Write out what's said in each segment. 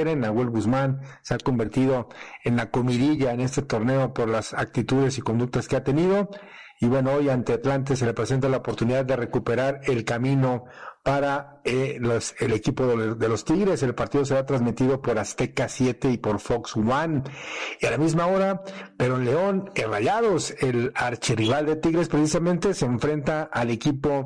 quieren. Nahuel Guzmán se ha convertido en la comidilla en este torneo por las actitudes y conductas que ha tenido. Y bueno, hoy ante Atlante se le presenta la oportunidad de recuperar el camino para el equipo de los Tigres. El partido será transmitido por Azteca 7 y por Fox One. Y a la misma hora, pero en León, Rayados, el archirrival de Tigres, precisamente se enfrenta al equipo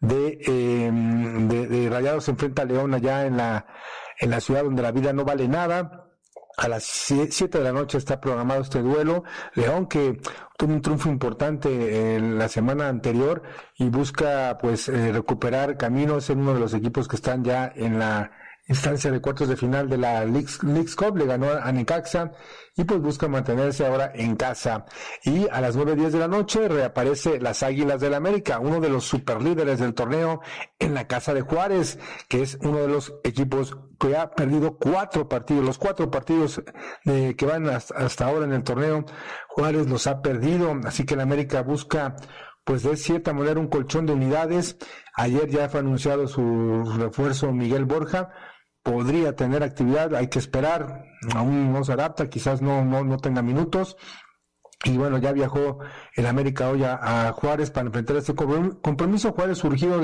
de Rayados, se enfrenta a León allá en la ciudad donde la vida no vale nada. A las 7 de la noche está programado este duelo. León, que tuvo un triunfo importante en la semana anterior y busca pues recuperar caminos, en uno de los equipos que están ya en la instancia de cuartos de final de la Leagues Cup. Le ganó a Necaxa y pues busca mantenerse ahora en casa. Y a las 9:10 de la noche reaparece las Águilas del América, uno de los superlíderes del torneo, en la casa de Juárez, que es uno de los equipos que ha perdido 4 partidos, los 4 partidos que van hasta ahora en el torneo, Juárez los ha perdido, así que el América busca pues de cierta manera un colchón de unidades. Ayer ya fue anunciado su refuerzo Miguel Borja, podría tener actividad, hay que esperar, aún no se adapta, quizás no tenga minutos. Y bueno, ya viajó el América hoy a Juárez para enfrentar este compromiso. Juárez surgido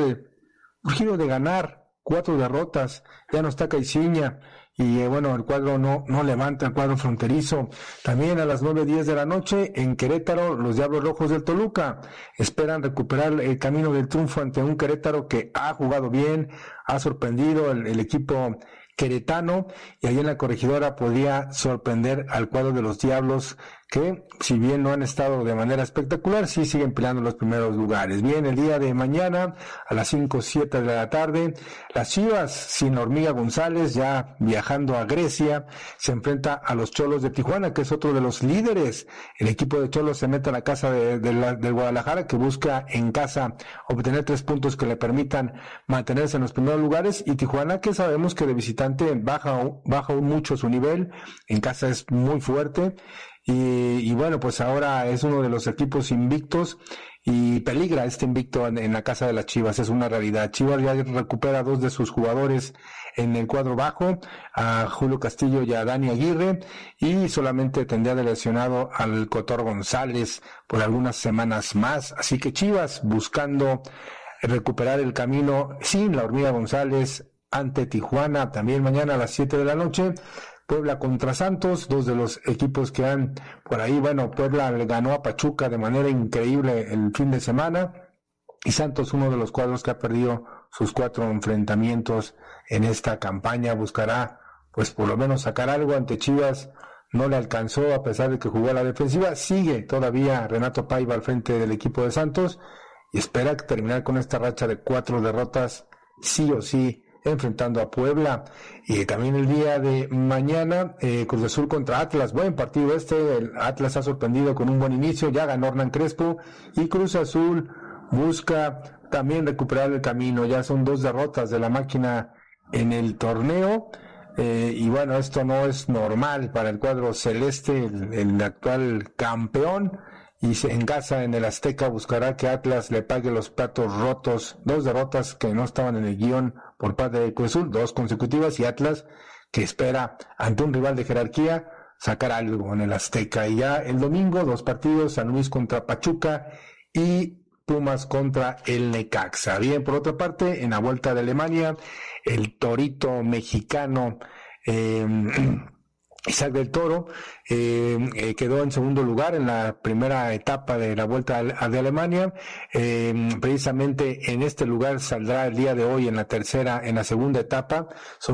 de ganar 4 derrotas, ya no está Caixinha, y bueno, el cuadro no levanta, el cuadro fronterizo. También a las 9:10 de la noche en Querétaro, los Diablos Rojos del Toluca esperan recuperar el camino del triunfo ante un Querétaro que ha jugado bien, ha sorprendido el equipo queretano, y ahí en la Corregidora podría sorprender al cuadro de los Diablos, que si bien no han estado de manera espectacular, sí siguen peleando los primeros lugares. Bien, el día de mañana a las 5:07 de la tarde, las Chivas sin Hormiga González, ya viajando a Grecia, se enfrenta a los Cholos de Tijuana, que es otro de los líderes. El equipo de Cholos se mete a la casa del Guadalajara, que busca en casa obtener 3 puntos que le permitan mantenerse en los primeros lugares, y Tijuana, que sabemos que de visitante baja aún mucho su nivel, en casa es muy fuerte. Y bueno, pues ahora es uno de los equipos invictos y peligra este invicto en la casa de las Chivas, es una realidad. Chivas ya recupera 2 de sus jugadores en el cuadro bajo, a Julio Castillo y a Dani Aguirre, y solamente tendría de lesionado al Cotor González por algunas semanas más. Así que Chivas buscando recuperar el camino sin la Hormiga González ante Tijuana. También mañana a las 7 de la noche, Puebla contra Santos, 2 de los equipos que han por ahí. Bueno, Puebla le ganó a Pachuca de manera increíble el fin de semana, y Santos, uno de los cuadros que ha perdido sus 4 enfrentamientos en esta campaña, buscará pues por lo menos sacar algo ante Chivas. No le alcanzó, a pesar de que jugó a la defensiva. Sigue todavía Renato Paiva al frente del equipo de Santos y espera terminar con esta racha de 4 derrotas sí o sí, enfrentando a Puebla. Y también el día de mañana, Cruz Azul contra Atlas, buen partido el Atlas ha sorprendido con un buen inicio, ya ganó Hernán Crespo, y Cruz Azul busca también recuperar el camino. Ya son 2 derrotas de la máquina en el torneo, y bueno, esto no es normal para el cuadro celeste, el actual campeón. Y en casa, en el Azteca, buscará que Atlas le pague los platos rotos. 2 derrotas que no estaban en el guión por parte de Cruz Azul, 2 consecutivas, y Atlas, que espera ante un rival de jerarquía sacar algo en el Azteca. Y ya el domingo, 2 partidos, San Luis contra Pachuca y Pumas contra el Necaxa. Bien, por otra parte, en la Vuelta de Alemania, el torito mexicano Isaac del Toro quedó en segundo lugar en la primera etapa de la Vuelta de Alemania. Precisamente en este lugar saldrá el día de hoy en la segunda etapa.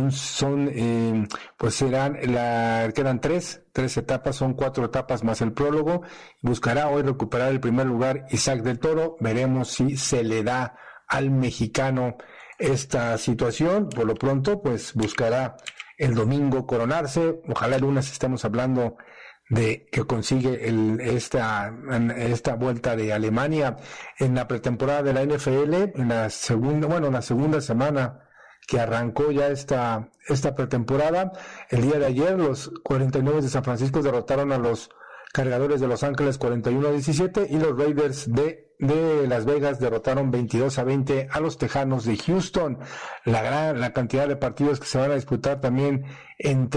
Pues quedan tres etapas, son 4 etapas más el prólogo. Buscará hoy recuperar el primer lugar Isaac del Toro. Veremos si se le da al mexicano esta situación. Por lo pronto, pues buscará el domingo coronarse. Ojalá el lunes estemos hablando de que consigue esta Vuelta de Alemania. En la pretemporada de la NFL, en la segunda semana que arrancó ya esta pretemporada, el día de ayer los 49 de San Francisco derrotaron a los Cargadores de Los Ángeles 41-17, y los Raiders de Las Vegas derrotaron 22-20 a los Tejanos de Houston. La cantidad de partidos que se van a disputar también entre